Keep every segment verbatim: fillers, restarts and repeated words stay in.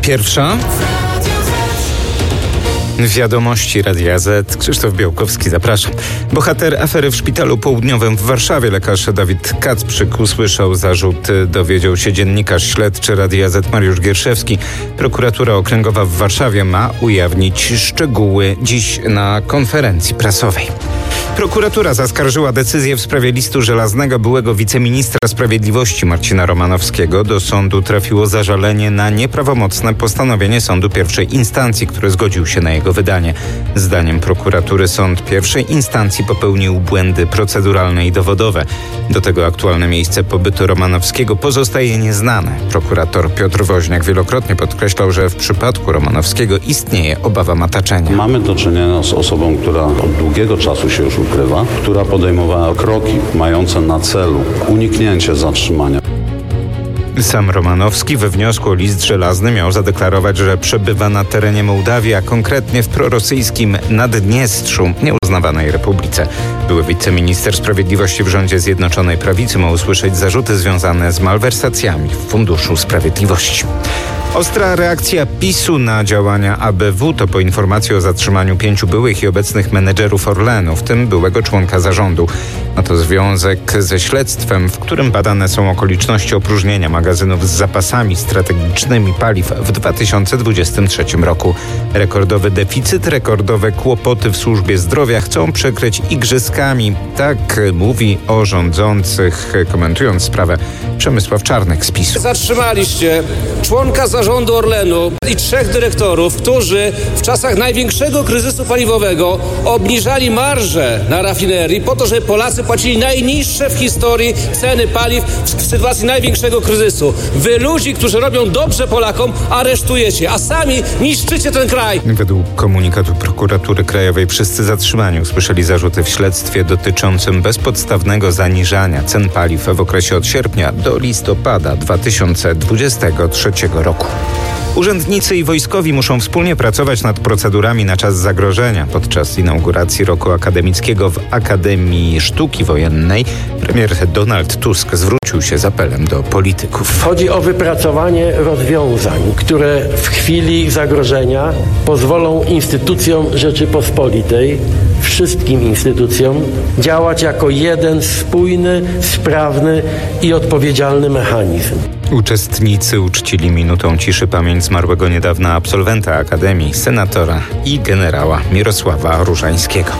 Pierwsza. Wiadomości Radia Z. Krzysztof Białkowski, zapraszam. Bohater afery w szpitalu południowym w Warszawie, lekarz Dawid Kacprzyk, usłyszał zarzuty. Dowiedział się dziennikarz śledczy Radia Z Mariusz Gierszewski. Prokuratura Okręgowa w Warszawie ma ujawnić szczegóły dziś na konferencji prasowej. Prokuratura zaskarżyła decyzję w sprawie listu żelaznego byłego wiceministra sprawiedliwości Marcina Romanowskiego. Do sądu trafiło zażalenie na nieprawomocne postanowienie sądu pierwszej instancji, który zgodził się na jego wydanie. Zdaniem prokuratury sąd pierwszej instancji popełnił błędy proceduralne i dowodowe. Do tego aktualne miejsce pobytu Romanowskiego pozostaje nieznane. Prokurator Piotr Woźniak wielokrotnie podkreślał, że w przypadku Romanowskiego istnieje obawa mataczenia. Mamy do czynienia z osobą, która od długiego czasu się już ukrywa, która podejmowała kroki mające na celu uniknięcie zatrzymania. Sam Romanowski we wniosku o list żelazny miał zadeklarować, że przebywa na terenie Mołdawii, a konkretnie w prorosyjskim Naddniestrzu, nieuznawanej republice. Były wiceminister sprawiedliwości w rządzie Zjednoczonej Prawicy ma usłyszeć zarzuty związane z malwersacjami w Funduszu Sprawiedliwości. Ostra reakcja PiSu na działania A B W to po informacji o zatrzymaniu pięciu byłych i obecnych menedżerów Orlenu, w tym byłego członka zarządu. Ma to związek ze śledztwem, w którym badane są okoliczności opróżnienia magazynów z zapasami strategicznymi paliw w dwa tysiące dwudziestym trzecim roku. Rekordowy deficyt, rekordowe kłopoty w służbie zdrowia chcą przykryć igrzyskami. Tak mówi o rządzących, komentując sprawę, Przemysław Czarnek z PiSu. Zatrzymaliście członka zarządu Orlenu i trzech dyrektorów, którzy w czasach największego kryzysu paliwowego obniżali marże na rafinerii po to, żeby Polacy płacili najniższe w historii ceny paliw w sytuacji największego kryzysu. Wy ludzi, którzy robią dobrze Polakom, aresztujecie, a sami niszczycie ten kraj. Według komunikatu prokuratury krajowej wszyscy zatrzymani usłyszeli zarzuty w śledztwie dotyczącym bezpodstawnego zaniżania cen paliw w okresie od sierpnia do listopada dwa tysiące dwudziestego trzeciego roku. Urzędnicy i wojskowi muszą wspólnie pracować nad procedurami na czas zagrożenia. Podczas inauguracji roku akademickiego w Akademii Sztuki Wojennej premier Donald Tusk zwrócił się z apelem do polityków. Chodzi o wypracowanie rozwiązań, które w chwili zagrożenia pozwolą instytucjom Rzeczypospolitej, wszystkim instytucjom, działać jako jeden spójny, sprawny i odpowiedzialny mechanizm. Uczestnicy uczcili minutą ciszy pamięć zmarłego niedawno absolwenta Akademii, senatora i generała Mirosława Różańskiego.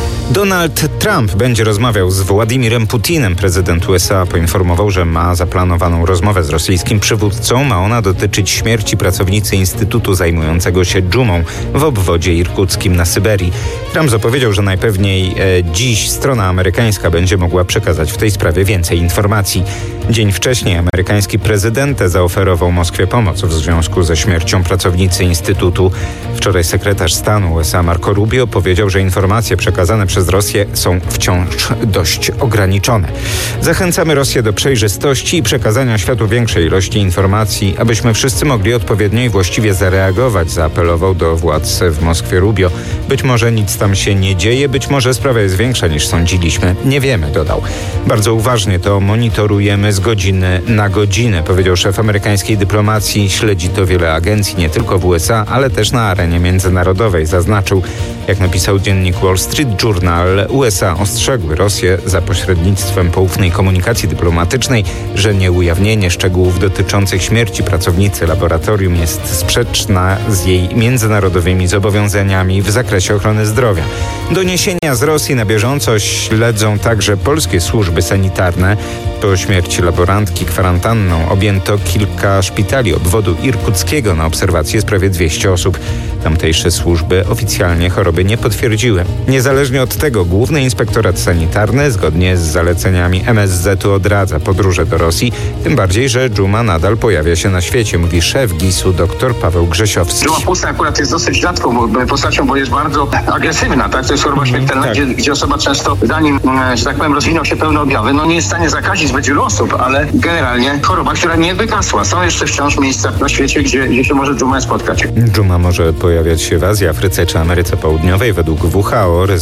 Donald Trump będzie rozmawiał z Władimirem Putinem. Prezydent U S A poinformował, że ma zaplanowaną rozmowę z rosyjskim przywódcą. Ma ona dotyczyć śmierci pracownicy Instytutu zajmującego się dżumą w obwodzie irkuckim na Syberii. Trump zapowiedział, że najpewniej e, dziś strona amerykańska będzie mogła przekazać w tej sprawie więcej informacji. Dzień wcześniej amerykański prezydent zaoferował Moskwie pomoc w związku ze śmiercią pracownicy Instytutu. Wczoraj sekretarz stanu U S A Marco Rubio powiedział, że informacje przekazane przez Rosję są wciąż dość ograniczone. Zachęcamy Rosję do przejrzystości i przekazania światu większej ilości informacji, abyśmy wszyscy mogli odpowiednio i właściwie zareagować, zaapelował do władz w Moskwie Rubio. Być może nic tam się nie dzieje, być może sprawa jest większa niż sądziliśmy. Nie wiemy, dodał. Bardzo uważnie to monitorujemy z godziny na godzinę, powiedział szef amerykańskiej dyplomacji. Śledzi to wiele agencji, nie tylko w U S A, ale też na arenie międzynarodowej. Zaznaczył, jak napisał dziennik Wall Street Journal, U S A ostrzegły Rosję za pośrednictwem poufnej komunikacji dyplomatycznej, że nieujawnienie szczegółów dotyczących śmierci pracownicy laboratorium jest sprzeczna z jej międzynarodowymi zobowiązaniami w zakresie ochrony zdrowia. Doniesienia z Rosji na bieżąco śledzą także polskie służby sanitarne. Po śmierci laborantki kwarantanną objęto kilka szpitali obwodu irkuckiego. Na obserwacji jest prawie dwieście osób. Tamtejsze służby oficjalnie choroby nie potwierdziły. Niezależnie od tego Główny Inspektorat Sanitarny zgodnie z zaleceniami M S Z-u odradza podróże do Rosji, tym bardziej, że dżuma nadal pojawia się na świecie, mówi szef gisu dr Paweł Grzesiowski. Dżuma pustna akurat jest dosyć rzadką postacią, bo jest bardzo agresywna, tak? To jest choroba śmiertelna, tak. gdzie, gdzie osoba często, zanim, że tak powiem, rozwiną się pełne objawy, no nie jest w stanie zakazić zbyt wielu osób, ale generalnie choroba, która nie wygasła. Są jeszcze wciąż miejsca na świecie, gdzie, gdzie się może dżuma spotkać. Dżuma może pojawiać się w Azji, Afryce czy Ameryce Południowej. Według W H O ryzyko związane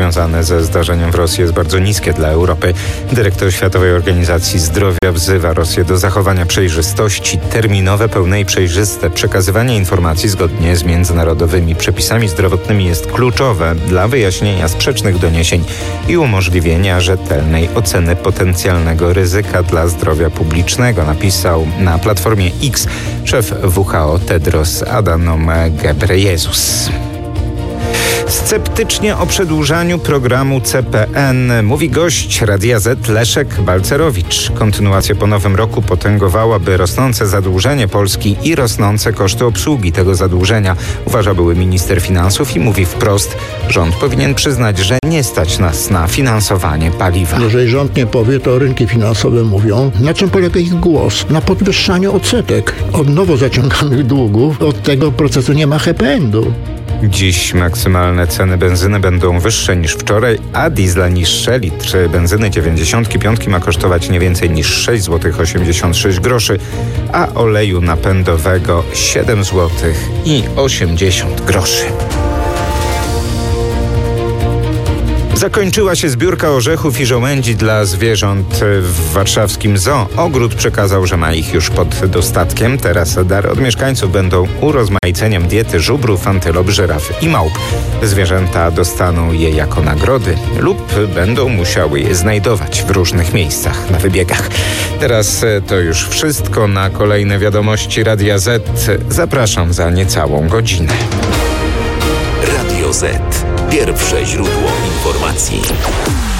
związane ze zdarzeniem w Rosji jest bardzo niskie dla Europy. Dyrektor Światowej Organizacji Zdrowia wzywa Rosję do zachowania przejrzystości. Terminowe, pełne i przejrzyste przekazywanie informacji zgodnie z międzynarodowymi przepisami zdrowotnymi jest kluczowe dla wyjaśnienia sprzecznych doniesień i umożliwienia rzetelnej oceny potencjalnego ryzyka dla zdrowia publicznego, napisał na platformie X szef W H O Tedros Adhanom Ghebreyesus. Sceptycznie o przedłużaniu programu C P N mówi gość Radia Z Leszek Balcerowicz. Kontynuacja po nowym roku potęgowałaby rosnące zadłużenie Polski i rosnące koszty obsługi tego zadłużenia, uważa były minister finansów i mówi wprost, rząd powinien przyznać, że nie stać nas na finansowanie paliwa. Jeżeli rząd nie powie, to rynki finansowe mówią, na czym polega ich głos? Na podwyższaniu odsetek od nowo zaciąganych długów. Od tego procesu nie ma happy endu. Dziś maksymalne ceny benzyny będą wyższe niż wczoraj, a diesla niższe. Litr benzyny dziewięćdziesiąt pięć ma kosztować nie więcej niż sześć złotych osiemdziesiąt sześć groszy, a oleju napędowego siedem złotych osiemdziesiąt groszy. Zakończyła się zbiórka orzechów i żołędzi dla zwierząt w warszawskim zoo. Ogród przekazał, że ma ich już pod dostatkiem. Teraz dary od mieszkańców będą urozmaiceniem diety żubrów, antylop, żyraf i małp. Zwierzęta dostaną je jako nagrody lub będą musiały je znajdować w różnych miejscach na wybiegach. Teraz to już wszystko. Na kolejne wiadomości Radia Z zapraszam za niecałą godzinę. Radio Z. Pierwsze źródło informacji.